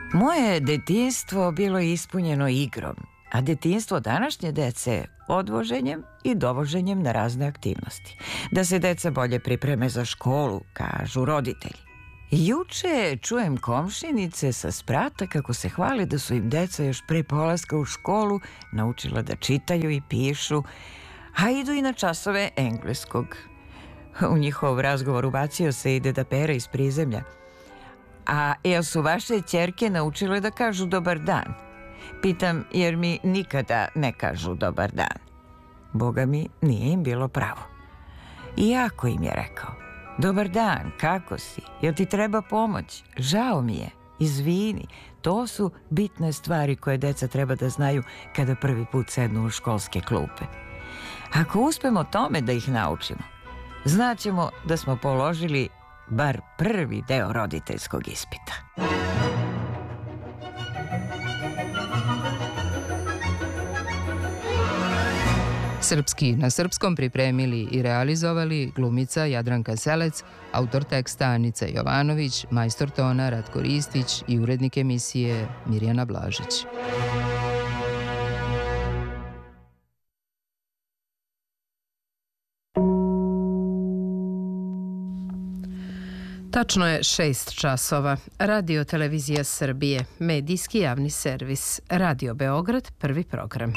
Moje detinjstvo bilo je ispunjeno igrom, a detinjstvo današnje dece odvoženjem i dovoženjem na razne aktivnosti. Da se deca bolje pripreme za školu, kažu roditelji. Juče čujem komšinice sa sprata kako se hvale da su im deca još pre polaska u školu naučila da čitaju i pišu, a idu i na časove engleskog. U njihov razgovor ubacio se i deda Pera iz prizemlja. A jel su vaše ćerke naučile da kažu dobar dan? Pitam jer mi nikada ne kažu dobar dan. Boga mi, nije im bilo pravo. Iako im je rekao: dobar dan, kako si? Jel ti treba pomoć? Žao mi je, izvini. To su bitne stvari koje deca treba da znaju kada prvi put sednu u školske klupe. Ako uspemo tome da ih naučimo, znaćemo da smo položili bar prvi deo roditeljskog ispita. Srpski na srpskom pripremili i realizovali glumica Jadranka Selec, autor teksta Anica Jovanović, majstor tona Ratko Ristić i urednik emisije Mirjana Blažić. Tačno je 6 časova. Radio Televizija Srbije, medijski javni servis. Radio Beograd, prvi program.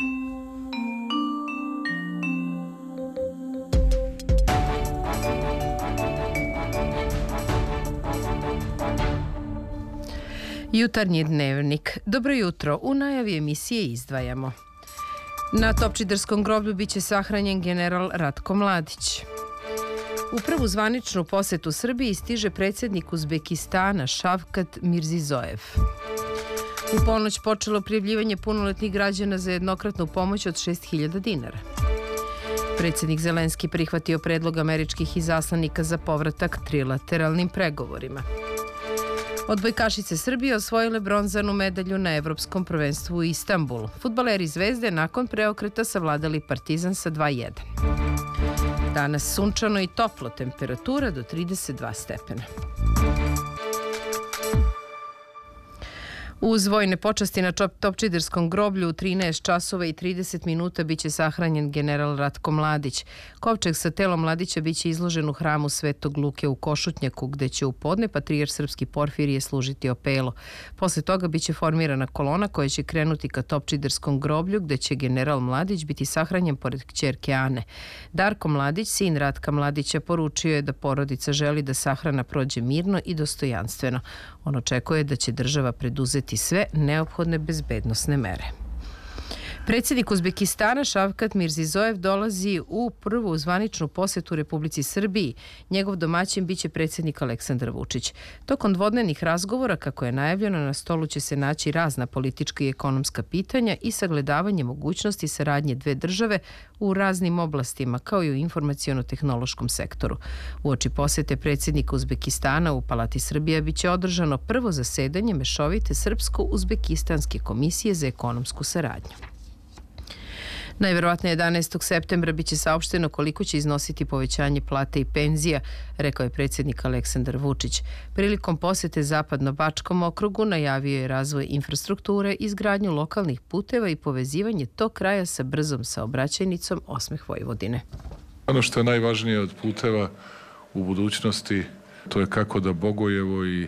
Jutarnji dnevnik. Dobro jutro. U najavi emisije izdvajamo: na Topčiderskom groblju biće sahranjen general Ratko Mladić. U prvu zvaničnu posetu Srbiji stiže predsjednik Uzbekistana Šavkat Mirzizojev. U ponoć počelo prijavljivanje punoletnih građana za jednokratnu pomoć od 6.000 dinara. Predsjednik Zelenski prihvatio predlog američkih izaslanika za povratak trilateralnim pregovorima. Odbojkašice Srbije osvojile bronzanu medalju na Evropskom prvenstvu u Istanbulu. Fudbaleri Zvezde nakon preokreta savladali Partizan sa 2:1. Danas sunčano i toplo, temperatura do 32 stepena. Uz vojne počasti na Topčiderskom groblju u 13 časova i 30 minuta biće sahranjen general Ratko Mladić. Kovčeg sa telom Mladića biće izložen u hramu Svetog Luke u Košutnjaku, gde će u podne patrijarh srpski Porfirije služiti opelo. Posle toga biće formirana kolona koja će krenuti ka Topčiderskom groblju, gde će general Mladić biti sahranjen pored kćerke Ane. Darko Mladić, sin Ratka Mladića, poručio je da porodica želi da sahrana prođe mirno i dostojanstveno. On očekuje da će država preduzeti sve neophodne bezbednosne mere. Predsjednik Uzbekistana Šavkat Mirzizojev dolazi u prvu zvaničnu posetu Republici Srbiji. Njegov domaćin biće predsjednik Aleksandar Vučić. Tokom dvodnevnih razgovora, kako je najavljeno, na stolu će se naći razna politička i ekonomska pitanja i sagledavanje mogućnosti saradnje dve države u raznim oblastima, kao i u informaciono-tehnološkom sektoru. Uoči posete predsjednika Uzbekistana u Palati Srbija biće održano prvo zasedanje mešovite Srpsko-Uzbekistanske komisije za ekonomsku saradnju. Najverovatnije 11. septembra biće saopšteno koliko će iznositi povećanje plate i penzija, rekao je predsjednik Aleksandar Vučić. Prilikom posete Zapadno-Bačkom okrugu najavio je razvoj infrastrukture, izgradnju lokalnih puteva i povezivanje tog kraja sa brzom saobraćajnicom Osmeh Vojvodine. Ono što je najvažnije od puteva u budućnosti, to je kako da Bogojevo i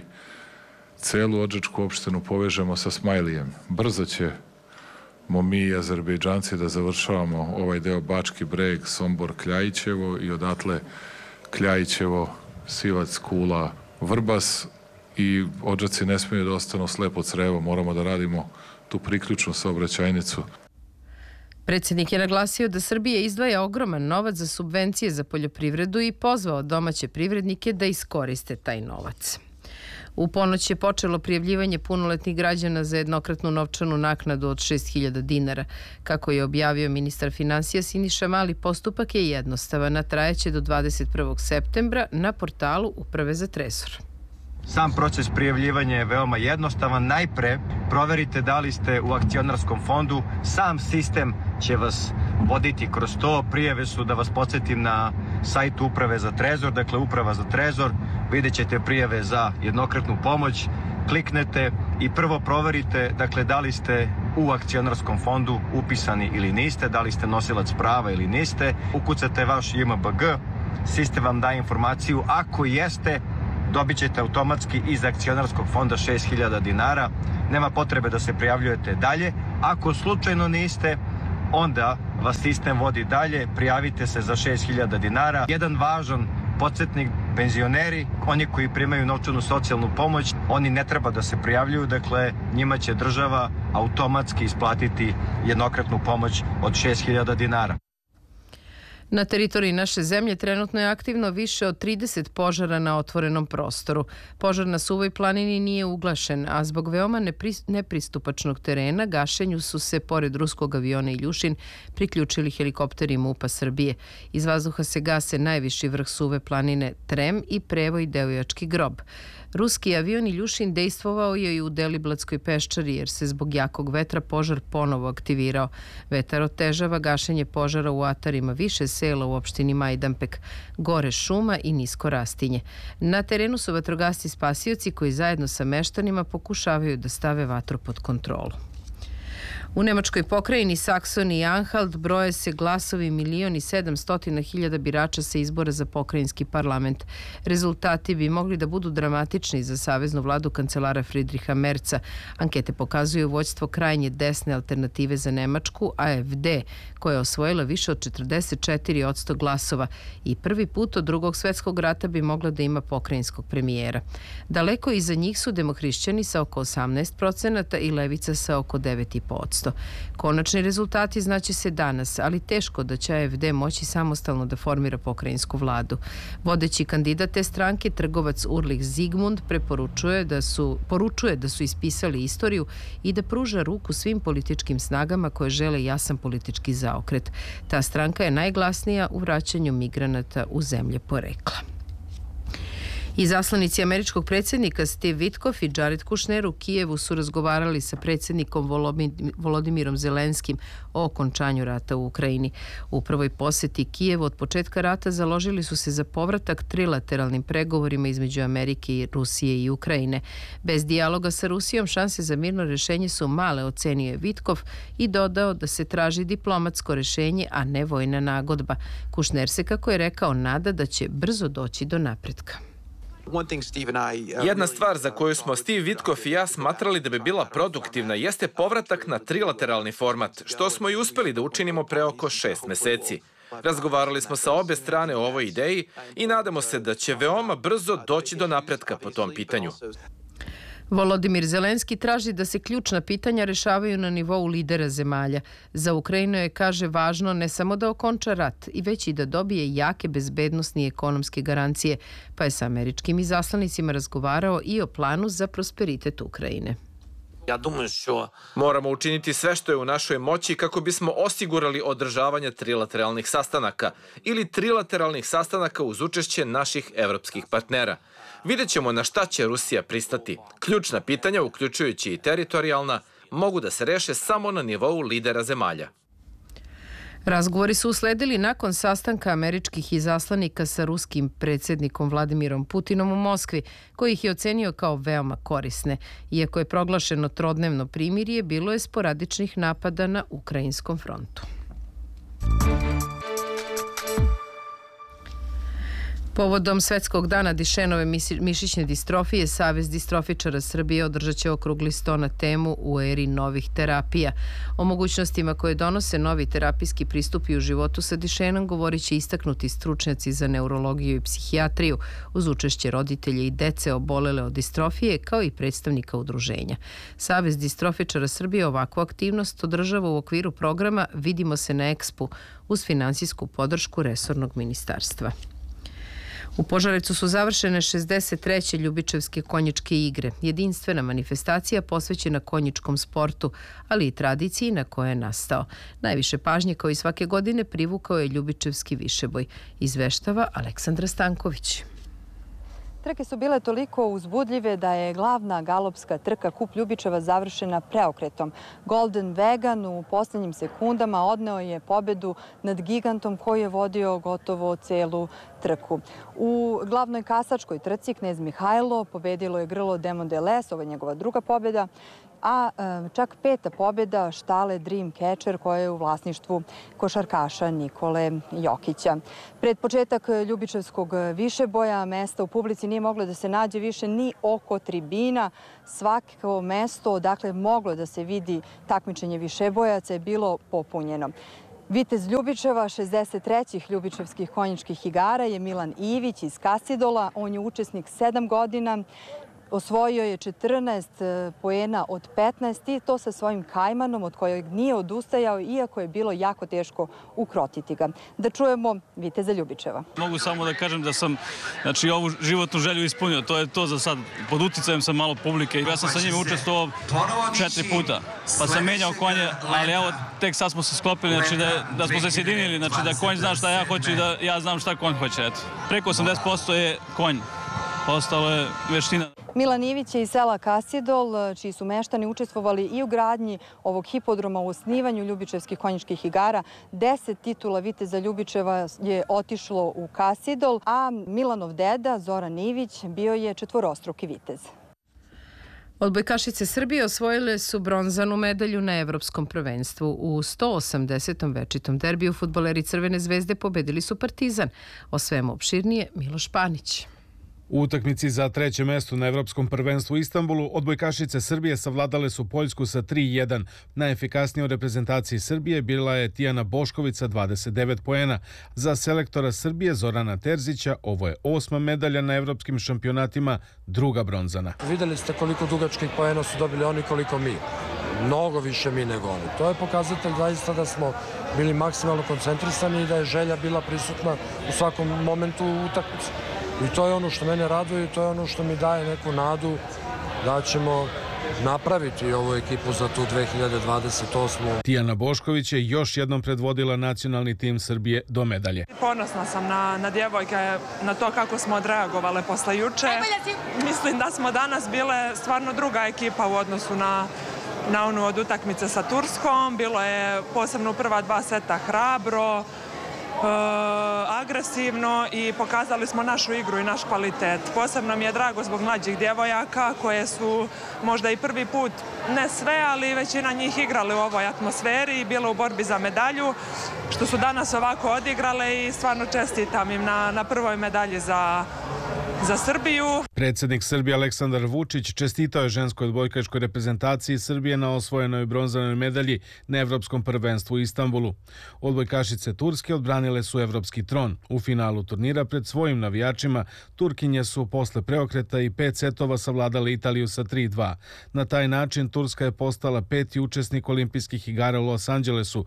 celu Odžačku opštinu povežemo sa Smajlijem. Brzo ćemo mi i Azerbejdžanci da završavamo ovaj deo Bački Breg, Sombor, Kljajićevo i odatle Kljajićevo, Sivac, Kula, Vrbas, i Odžaci ne smiju da ostanu slepo crevo, moramo da radimo tu priključnu saobraćajnicu. Predsjednik je naglasio da Srbija izdvaja ogroman novac za subvencije za poljoprivredu i pozvao domaće privrednike da iskoriste taj novac. U ponoć je počelo prijavljivanje punoletnih građana za jednokratnu novčanu naknadu od 6.000 dinara. Kako je objavio ministar finansija Siniša Mali, postupak je jednostavan, a trajeće do 21. septembra na portalu Uprave za Trezor. Sam proces prijavljivanja je veoma jednostavan. Najpre proverite da li ste u akcionarskom fondu. Sam sistem će vas voditi kroz to. Prijave su, da vas podsjetim, na sajtu Uprave za Trezor, dakle Uprava za Trezor. Vidjet ćete prijave za jednokratnu pomoć. kliknete i prvo proverite, dakle, da li ste u akcionarskom fondu upisani ili niste, da li ste nosilac prava ili niste, ukucate vaš JMBG, sistem vam daje informaciju, ako jeste, dobit ćete automatski iz akcionarskog fonda 6.000 dinara, nema potrebe da se prijavljujete dalje. Ako slučajno niste, onda vas sistem vodi dalje, prijavite se za 6.000 dinara. Jedan važan podsjetnik, penzioneri, oni koji primaju novčanu socijalnu pomoć, oni ne treba da se prijavljuju, dakle njima će država automatski isplatiti jednokratnu pomoć od 6.000 dinara. Na teritoriji naše zemlje trenutno je aktivno više od 30 požara na otvorenom prostoru. Požar na Suvoj planini nije uglašen, a zbog veoma nepristupačnog terena gašenju su se, pored ruskog aviona Iljušin, priključili helikopteri MUP-a Srbije. Iz vazduha se gase najviši vrh Suve planine Trem i Prevoj Devojački grob. Ruski avion Iljušin dejstvovao je i u Deliblatskoj peščari jer se zbog jakog vetra požar ponovo aktivirao. Vetar otežava gašenje požara u atarima više sela u opštini Majdanpek, gore šuma i nisko rastinje. Na terenu su vatrogasci spasioci koji zajedno sa meštanima pokušavaju da stave vatru pod kontrolu. U nemačkoj pokrajini Saksoni i Anhalt broje se glasovi 1.700.000 birača sa izbora za pokrajinski parlament. Rezultati bi mogli da budu dramatični za saveznu vladu kancelara Friedricha Merca. Ankete pokazuju vođstvo krajnje desne alternative za Nemačku, AfD, koja je osvojila više od 44% glasova i prvi put od Drugog svjetskog rata bi mogla da ima pokrajinskog premijera. Daleko iza njih su demohrišćani sa oko 18% i levica sa oko 9,5%. Konačni rezultati znaće se danas, ali teško da će AfD moći samostalno da formira pokrajinsku vladu. Vodeći kandidat te stranke, trgovac Ulrich Zygmunt, poručuje da su ispisali istoriju i da pruža ruku svim političkim snagama koje žele jasan politički zaokret. Ta stranka je najglasnija u vraćanju migranata u zemlje porekla. Izaslanici američkog predsjednika Steve Witkoff i Jared Kushner u Kijevu su razgovarali sa predsjednikom Volodimirom Zelenskim o okončanju rata u Ukrajini. U prvoj posjeti Kijevu od početka rata založili su se za povratak trilateralnim pregovorima između Amerike, Rusije i Ukrajine. Bez dijaloga sa Rusijom šanse za mirno rješenje su male, ocenio je Witkoff i dodao da se traži diplomatsko rješenje, a ne vojna nagodba. Kushner se, kako je rekao, nada da će brzo doći do napretka. Jedna stvar za koju smo Steve Witkoff i ja smatrali da bi bila produktivna jeste povratak na trilateralni format, što smo i uspeli da učinimo pre oko 6 meseci. Razgovarali smo sa obe strane o ovoj ideji i nadamo se da će veoma brzo doći do napretka po tom pitanju. Volodimir Zelenski traži da se ključna pitanja rešavaju na nivou lidera zemalja. Za Ukrajinu je, kaže, važno ne samo da okonča rat, i već i da dobije jake bezbednosne i ekonomske garancije, pa je sa američkim izaslanicima razgovarao i o planu za prosperitet Ukrajine. Moramo učiniti sve što je u našoj moći kako bismo osigurali održavanje trilateralnih sastanaka ili trilateralnih sastanaka uz učešće naših evropskih partnera. Vidjet ćemo na šta će Rusija pristati. Ključna pitanja, uključujući i teritorijalna, mogu da se reše samo na nivou lidera zemalja. Razgovori su usledili nakon sastanka američkih izaslanika sa ruskim predsjednikom Vladimirom Putinom u Moskvi, koji ih je ocenio kao veoma korisne. Iako je proglašeno trodnevno primirje, bilo je sporadičnih napada na ukrajinskom frontu. Povodom Svetskog dana Dišenove mišićne distrofije, Savez distrofičara Srbije održat će okrugli sto na temu u eri novih terapija. O mogućnostima koje donose novi terapijski pristupi u životu sa Dišenom govorit će istaknuti stručnjaci za neurologiju i psihijatriju uz učešće roditelja i dece obolele od distrofije, kao i predstavnika udruženja. Savez distrofičara Srbije ovakvu aktivnost održava u okviru programa Vidimo se na Expu uz finansijsku podršku resornog ministarstva. U Požarevcu su završene 63. Ljubičevske konjičke igre, jedinstvena manifestacija posvećena konjičkom sportu, ali i tradiciji na kojoj je nastao. Najviše pažnje, kao i svake godine, privukao je Ljubičevski višeboj. Izveštava Aleksandra Stanković. Trke su bile toliko uzbudljive da je glavna galopska trka Kup Ljubičeva završena preokretom. Golden Vegan u posljednjim sekundama odneo je pobedu nad Gigantom koji je vodio gotovo celu trku. U glavnoj kasačkoj trci Knez Mihajlo pobedilo je grlo Demon de Les, ovo je njegova druga pobjeda, a čak 5. pobjeda štale Dreamcatcher koja je u vlasništvu košarkaša Nikole Jokića. Pred početak Ljubičevskog višeboja mesta u publici nije moglo da se nađe više ni oko tribina. Svako mesto odakle moglo da se vidi takmičenje višebojaca je bilo popunjeno. Vitez Ljubičeva, 63. Ljubičevskih konjičkih igara je Milan Ivić iz Kasidola. On je učesnik 7 godina. Osvojio je 14 poena od 15 i to sa svojim kajmanom od kojeg nije odustajao, iako je bilo jako teško ukrotiti ga. Da čujemo Viteza Ljubičeva. Mogu samo da kažem da sam ovu životnu želju ispunio. To je to za sad. Pod uticajem sam malo publike. Ja sam sa njim učestvovao 4 puta. Pa sam menjao konje, ali evo tek sad smo se sklopili, da smo se sjedinili, da konj zna šta ja hoću i da ja znam šta konj hoće. Preko 80% je konj. Ostalo je veština. Milan Ivić je iz sela Kasidol, čiji su meštani učestvovali i u gradnji ovog hipodroma u osnivanju Ljubičevskih konjičkih igara. 10 titula Viteza Ljubičeva je otišlo u Kasidol, a Milanov deda, Zoran Ivić, bio je 4-struki vitez. Odbojkašice Srbije osvojile su bronzanu medalju na Evropskom prvenstvu. U 180. večitom derbiju fudbaleri Crvene zvezde pobedili su Partizan. O svemu opširnije Miloš Panić. U utakmici za 3. mesto na Evropskom prvenstvu u Istanbulu odbojkašice Srbije savladale su Poljsku sa 3-1. Najefikasnija u reprezentaciji Srbije bila je Tijana Bošković sa 29 poena. Za selektora Srbije Zorana Terzića ovo je 8. medalja na evropskim šampionatima, druga bronzana. Videli ste koliko dugačkih poena su dobili oni, koliko mi. Mnogo više mi nego oni. To je pokazatelj zaista da smo bili maksimalno koncentrisani i da je želja bila prisutna u svakom momentu utakmice. I to je ono što mene raduje i to je ono što mi daje neku nadu da ćemo napraviti ovu ekipu za tu 2028. Tijana Bošković je još jednom predvodila nacionalni tim Srbije do medalje. Ponosna sam na djevojke, na to kako smo odreagovale posle juče. Mislim da smo danas bile stvarno druga ekipa u odnosu na onu od utakmice sa Turskom. Bilo je posebno u prva 2 seta hrabro, agresivno i pokazali smo našu igru i naš kvalitet. Posebno mi je drago zbog mlađih djevojaka koje su možda i prvi put, ne sve, ali većina njih igrali u ovoj atmosferi i bile u borbi za medalju, što su danas ovako odigrale i stvarno čestitam im na prvoj medalji za Srbiju. Predsjednik Srbije Aleksandar Vučić čestitao je ženskoj odbojkaškoj reprezentaciji Srbije na osvojenoj bronzanoj medalji na Evropskom prvenstvu u Istanbulu. Odbojkašice Turske odbranile su evropski tron. U finalu turnira pred svojim navijačima Turkinje su posle preokreta i 5 setova savladale Italiju sa 3-2. Na taj način Turska je postala 5. učesnik olimpijskih igara u Los Angelesu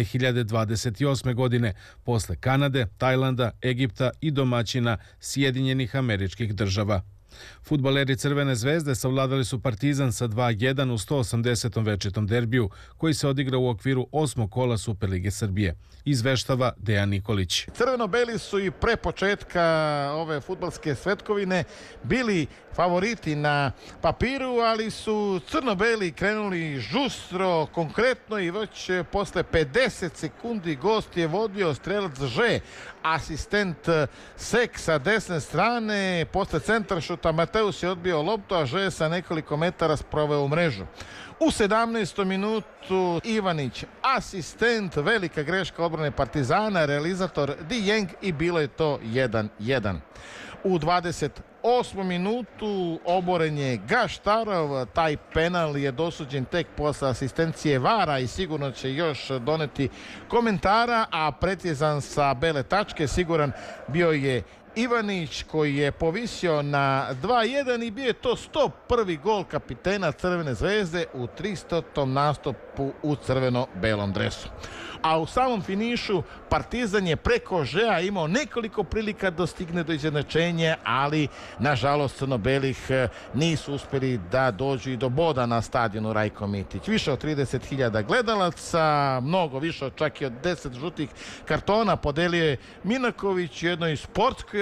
2028. godine, posle Kanade, Tajlanda, Egipta i domaćina Sjedinjenih Američkih Država. Fudbaleri Crvene zvezde savladali su Partizan sa 2-1 u 180. večitom derbiju, koji se odigra u okviru 8. kola Superlige Srbije. Izveštava Dejan Nikolić. Crveno-beli su i pre početka ove fudbalske svetkovine bili favoriti na papiru, ali su crno-beli krenuli žustro, konkretno i već posle 50 sekundi gost je vodio strelac Ž, asistent Sek sa desne strane, posle centaršuta Mateus je odbio loptu, a Ž sa nekoliko metara sproveo u mrežu. U 17. minutu Ivanić, asistent, velika greška odbrane Partizana, realizator Dijeng i bilo je to 1-1. U 28. minutu oboren je Gaštarov, taj penal je dosuđen tek posle asistencije Vara i sigurno će još doneti komentara, a pretjezan sa bele tačke siguran bio je Ivanić koji je povisio na 2-1 i bio je to 101. gol kapitena Crvene zvezde u 300. nastupu u crveno-belom dresu. A u samom finišu Partizan je preko Žea imao nekoliko prilika da stigne do izjednačenja, ali nažalost crno-belih nisu uspjeli da dođu i do boda na stadionu Rajko Mitić. Više od 30.000 gledalaca, mnogo više čak i od 10 žutih kartona podelio je Minaković u jednoj sportskoj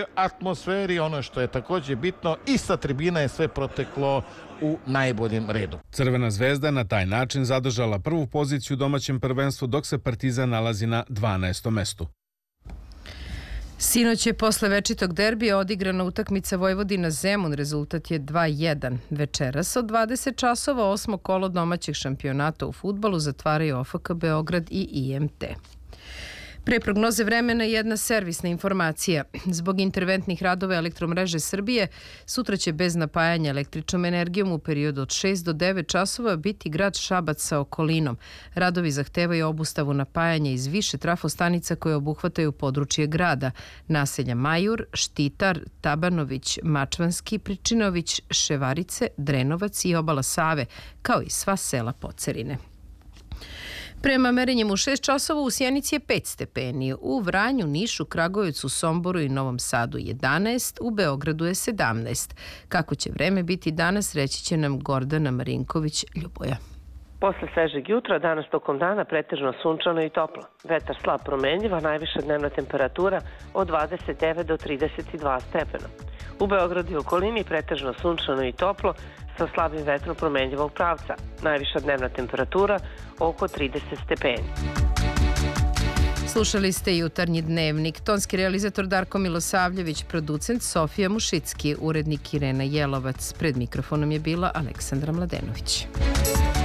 dobroj atmosferi, ono što je također bitno, i sa tribina je sve proteklo u najboljem redu. Crvena zvezda na taj način zadržala prvu poziciju u domaćem prvenstvu, dok se Partizan nalazi na 12. mestu. Sinoć je posle večitog derbija odigrana utakmica Vojvodina-Zemun, rezultat je 2:1. Večeras od 20 časova 8. kolo domaćeg šampionata u fudbalu zatvaraju OFK Beograd i IMT. Pre prognoze vremena jedna servisna informacija. Zbog interventnih radova Elektromreže Srbije, sutra će bez napajanja električnom energijom u periodu od 6 do 9 časova biti grad Šabac sa okolinom. Radovi zahtevaju obustavu napajanja iz više trafostanica koje obuhvataju područje grada: naselja Majur, Štitar, Tabanović, Mačvanski, Pričinović, Ševarice, Drenovac i obala Save, kao i sva sela Pocerine. Prema merenjima u 6 časova u Sjenici je 5 stepeni, u Vranju, Nišu, Kragujevcu, Somboru i Novom Sadu 11, u Beogradu je 17. Kako će vreme biti danas, reći će nam Gordana Marinković-Ljuboja. Posle svežeg jutra, danas tokom dana pretežno sunčano i toplo. Vetar slab promenljiva, najviša dnevna temperatura od 29 do 32 stepena. U Beogradu i okolini pretežno sunčano i toplo, sa slabim vetrom promenljivog pravca. Najviša dnevna temperatura oko 30 stepeni. Slušali ste Jutarnji dnevnik. Tonski realizator Darko Milosavljević, producent Sofija Mušicki, urednik Irena Jelovac. Pred mikrofonom je bila Aleksandra Mladenović.